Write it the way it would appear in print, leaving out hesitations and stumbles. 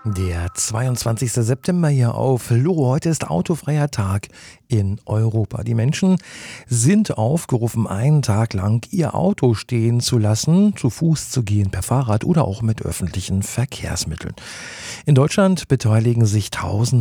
Der 22. September hier auf LoRo. Heute ist autofreier Tag in Europa. Die Menschen sind aufgerufen, einen Tag lang ihr Auto stehen zu lassen, zu Fuß zu gehen, per Fahrrad oder auch mit öffentlichen Verkehrsmitteln. In Deutschland beteiligen sich Tausende